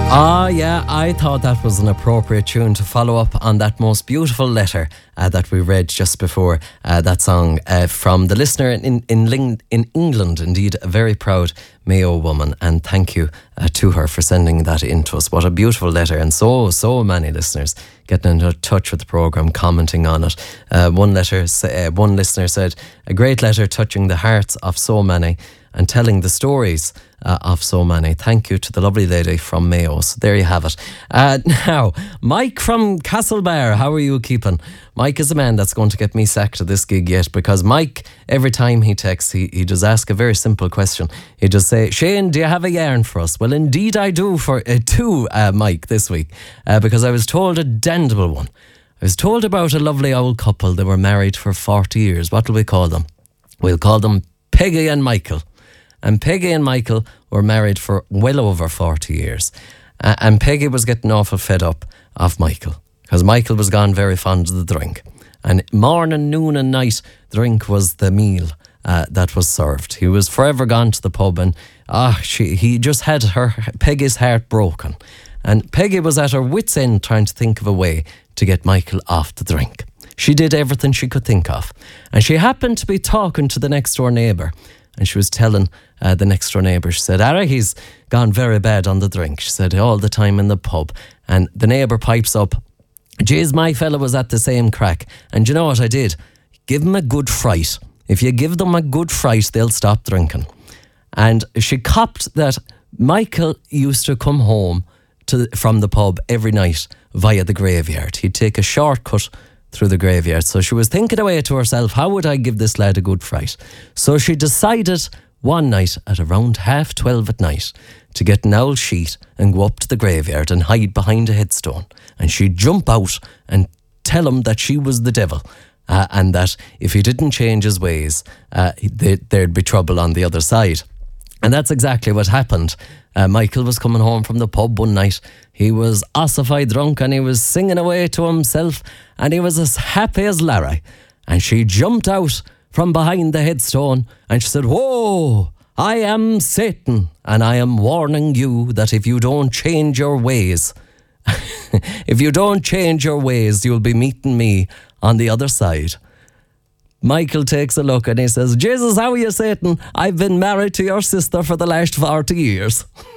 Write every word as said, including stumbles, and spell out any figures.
Ah, yeah, I thought that was an appropriate tune to follow up on that most beautiful letter uh, that we read just before uh, that song uh, from the listener in in, Ling- in England, indeed, a very proud Mayo woman, and thank you uh, to her for sending that in to us. What a beautiful letter, and so, so many listeners getting in touch with the programme, commenting on it. Uh, one letter, uh, one listener said, a great letter touching the hearts of so many and telling the stories uh, of so many. Thank you to the lovely lady from Mayo. So there you have it. Uh, now, Mike from Castlebar, how are you keeping? Mike is a man that's going to get me sacked at this gig yet, because Mike, every time he texts, he, he just asks a very simple question. He just say, Shane, do you have a yarn for us? Well, indeed I do for uh, two, uh, Mike, this week, uh, because I was told a damnable one. I was told about a lovely old couple. They were married for forty years. What will we call them? We'll call them Peggy and Michael. And Peggy and Michael were married for well over forty years. Uh, and Peggy was getting awful fed up of Michael, because Michael was gone very fond of the drink. And morning, noon and night, drink was the meal uh, that was served. He was forever gone to the pub, and ah, she, he just had her Peggy's heart broken. And Peggy was at her wit's end trying to think of a way to get Michael off the drink. She did everything she could think of. And she happened to be talking to the next door neighbour. And she was telling uh, the next door neighbour, she said, Ara, he's gone very bad on the drink. She said, all the time in the pub. And the neighbour pipes up, geez, my fella was at the same crack. And you know what I did? Give him a good fright. If you give them a good fright, they'll stop drinking. And she copped that Michael used to come home to from the pub every night via the graveyard. He'd take a shortcut through the graveyard. So she was thinking away to herself, how would I give this lad a good fright? So she decided one night at around half twelve at night to get an owl sheet and go up to the graveyard and hide behind a headstone. And she'd jump out and tell him that she was the devil, uh, and that if he didn't change his ways, uh, they, there'd be trouble on the other side. And that's exactly what happened. Uh, Michael was coming home from the pub one night. He was ossified drunk and he was singing away to himself, and he was as happy as Larry. And she jumped out from behind the headstone and she said, whoa, I am Satan, and I am warning you that if you don't change your ways, if you don't change your ways, you'll be meeting me on the other side. Michael takes a look and he says, Jesus, how are you, Satan? I've been married to your sister for the last forty years.